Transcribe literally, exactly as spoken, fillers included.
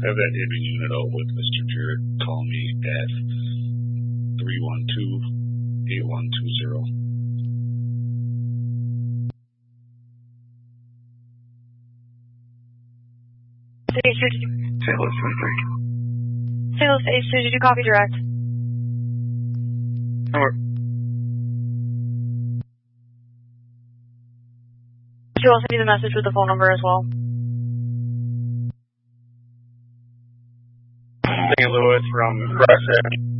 Have that image unit out with Mister Jarrett. Call me at three one two, eight one two zero. Saint Louis twenty-three. Saint Louis H two, did you copy direct? Over. Did you also need the message with the phone number as well? Saint Louis from Russia.